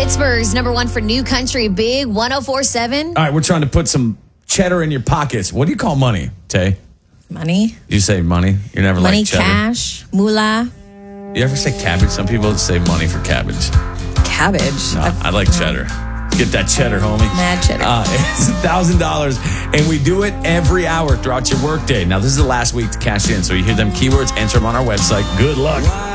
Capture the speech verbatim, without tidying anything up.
Pittsburgh's number one for new country, Big one oh four point seven. All right, we're trying to put some cheddar in your pockets. What do you call money, Tay? Money. You say money? You're never Money, like cheddar? cash, moolah. You ever say cabbage? Some people say money for cabbage. Cabbage. No, I like cheddar. Get that cheddar, homie. Mad cheddar. Uh, it's one thousand dollars, and we do it every hour throughout your workday. Now, this is the last week to cash in, so you hear them keywords, answer them on our website. Good luck.